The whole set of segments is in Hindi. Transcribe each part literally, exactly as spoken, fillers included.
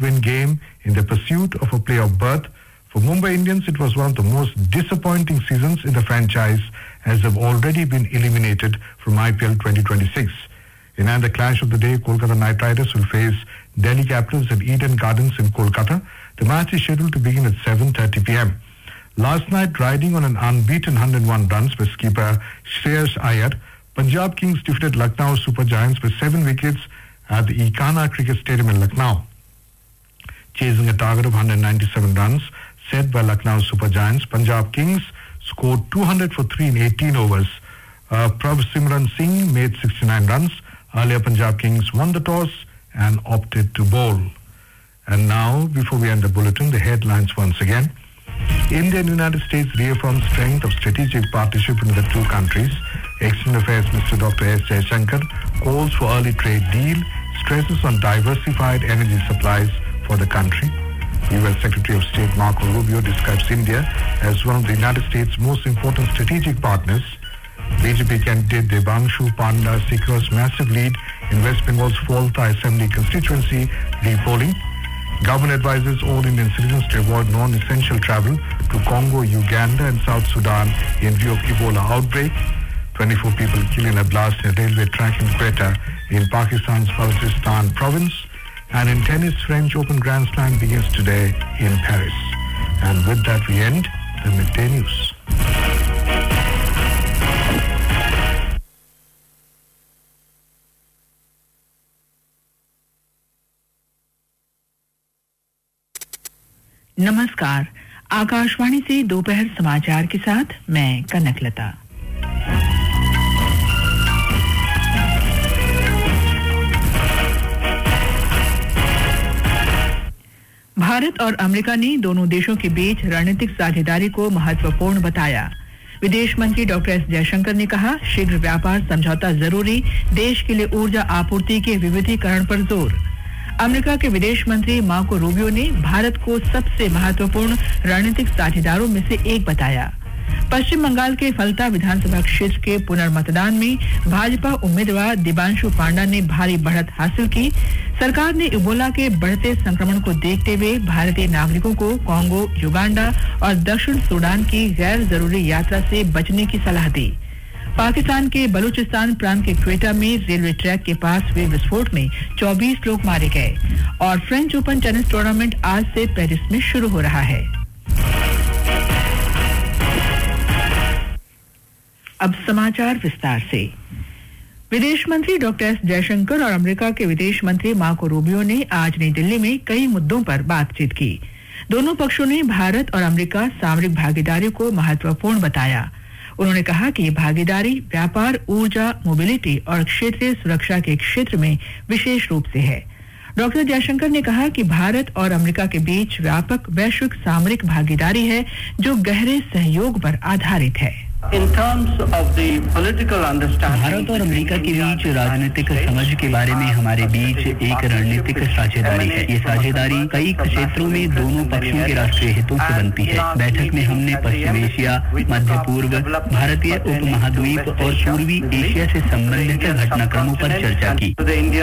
must-win game in the pursuit of a playoff berth. For Mumbai Indians, it was one of the most disappointing seasons in the franchise as they've already been eliminated from I P L twenty twenty-six. In another clash of the day, Kolkata Knight Riders will face Delhi Capitals at Eden Gardens in Kolkata. The match is scheduled to begin at seven thirty p.m. Last night, riding on an unbeaten one hundred one runs by skipper Shreyas Iyer, Punjab Kings defeated Lucknow Super Giants by seven wickets at the Ikana Cricket Stadium in Lucknow. Chasing a target of one hundred ninety-seven runs set by Lucknow Super Giants, Punjab Kings scored two hundred for three in eighteen overs. Uh, Prav Simran Singh made sixty-nine runs. Earlier, Punjab Kings won the toss and opted to bowl. And now, before we end the bulletin, the headlines once again. India and United States reaffirm strength of strategic partnership between the two countries. External Affairs Minister Doctor S. Jaishankar calls for early trade deal, stresses on diversified energy supplies for the country. U S Secretary of State Marco Rubio describes India as one of the United States' most important strategic partners. B J P candidate Debanshu Panda secures massive lead in West Bengal's Falta Assembly constituency repolling. Government advises all Indian citizens to avoid non-essential travel to Congo, Uganda and South Sudan in view of Ebola outbreak. twenty-four people killed in a blast in a railway track in Quetta in Pakistan's Balochistan province. And in tennis, French Open Grand Slam begins today in Paris. And with that, we end the midday news. नमस्कार, आकाशवाणी से दोपहर समाचार के साथ मैं कनकलता। भारत और अमेरिका ने दोनों देशों के बीच रणनीतिक साझेदारी को महत्वपूर्ण बताया। विदेश मंत्री डॉक्टर एस जयशंकर ने कहा, शीघ्र व्यापार समझौता जरूरी, देश के लिए ऊर्जा आपूर्ति के विविधीकरण पर जोर। अमेरिका के विदेश मंत्री मार्को रूबियो ने भारत को सबसे महत्वपूर्ण रणनीतिक साझेदारों में से एक बताया। पश्चिम बंगाल के फलता विधानसभा क्षेत्र के पुनर्मतदान में भाजपा उम्मीदवार दिबांशु पांडा ने भारी बढ़त हासिल की। सरकार ने इबोला के बढ़ते संक्रमण को देखते हुए भारतीय नागरिकों को कांगो, युगांडा और दक्षिण सूडान की गैर जरूरी यात्रा से बचने की सलाह दी। पाकिस्तान के बलूचिस्तान प्रांत के क्वेटा में रेलवे ट्रैक के पास हुए विस्फोट में चौबीस लोग मारे गए। और फ्रेंच ओपन टेनिस टूर्नामेंट आज से पेरिस में शुरू हो रहा है। अब समाचार विस्तार से। विदेश मंत्री डॉक्टर एस जयशंकर और अमेरिका के विदेश मंत्री मार्को रूबियो ने आज नई दिल्ली में कई मुद्दों पर बातचीत की। दोनों पक्षों ने भारत और अमेरिका सामरिक भागीदारी को महत्वपूर्ण बताया। उन्होंने कहा कि ये भागीदारी व्यापार, ऊर्जा, मोबिलिटी और क्षेत्रीय सुरक्षा के क्षेत्र में विशेष रूप से है। डॉक्टर जयशंकर ने कहा कि भारत और अमेरिका के बीच व्यापक वैश्विक सामरिक भागीदारी है जो गहरे सहयोग पर आधारित है। In terms of the political understanding, Bharat और अमेरिका के बीच राजनीतिक समझ के बारे में हमारे बीच एक रणनीतिक साझेदारी है। ये साझेदारी कई क्षेत्रों में दोनों पक्षों के राष्ट्रीय हितों से बनती है। बैठक में हमने पश्चिम एशिया, मध्य पूर्व, भारतीय उपमहाद्वीप और पूर्वी एशिया से संबंधित घटनाक्रमों पर चर्चा की।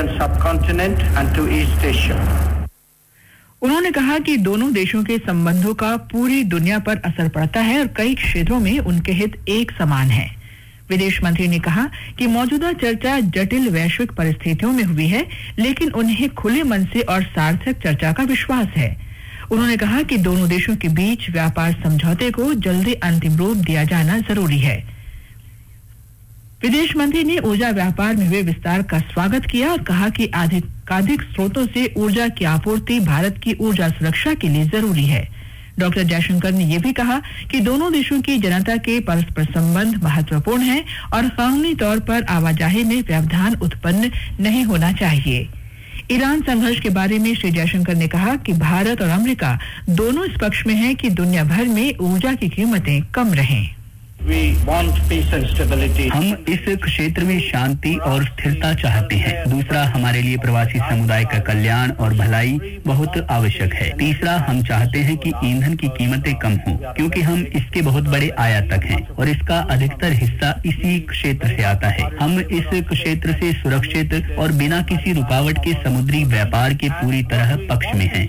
उन्होंने कहा कि दोनों देशों के संबंधों का पूरी दुनिया पर असर पड़ता है और कई क्षेत्रों में उनके हित एक समान हैं। विदेश मंत्री ने कहा कि मौजूदा चर्चा जटिल वैश्विक परिस्थितियों में हुई है, लेकिन उन्हें खुले मन से और सार्थक चर्चा का विश्वास है। उन्होंने कहा कि दोनों देशों के बीच व्यापार समझौते को जल्दी अंतिम रूप दिया जाना जरूरी है। विदेश मंत्री ने ऊर्जा व्यापार में हुए विस्तार का स्वागत किया और कहा कि अधिकाधिक स्रोतों से ऊर्जा की आपूर्ति भारत की ऊर्जा सुरक्षा के लिए जरूरी है। डॉक्टर जयशंकर ने यह भी कहा कि दोनों देशों की जनता के परस्पर संबंध महत्वपूर्ण हैं और कानूनी तौर पर आवाजाही में व्यवधान उत्पन्न नहीं होना चाहिए। ईरान संघर्ष के बारे में श्री जयशंकर ने कहा कि भारत और अमेरिका दोनों इस पक्ष में हैं कि दुनिया भर में ऊर्जा की कीमतें कम रहें। We want peace and stability. हम इस क्षेत्र में शांति और स्थिरता चाहते हैं। दूसरा, हमारे लिए प्रवासी समुदाय का कल्याण और भलाई बहुत आवश्यक है। तीसरा, हम चाहते हैं कि ईंधन की कीमतें कम हों, क्योंकि हम इसके बहुत बड़े आयातक हैं और इसका अधिकतर हिस्सा इसी क्षेत्र से आता है। हम इस क्षेत्र से सुरक्षित और बिना किसी रुकावट के समुद्री व्यापार के पूरी तरह पक्ष में हैं।